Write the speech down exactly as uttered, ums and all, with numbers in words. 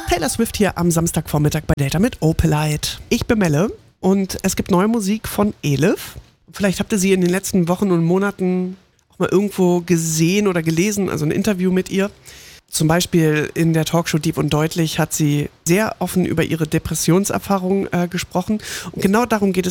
Taylor Swift hier am Samstagvormittag bei Data mit Opelite. Ich bin Melle und es gibt neue Musik von Elif. Vielleicht habt ihr sie in den letzten Wochen und Monaten auch mal irgendwo gesehen oder gelesen, also ein Interview mit ihr. Zum Beispiel in der Talkshow Deep und Deutlich hat sie sehr offen über ihre Depressionserfahrung äh, gesprochen. Und genau darum geht es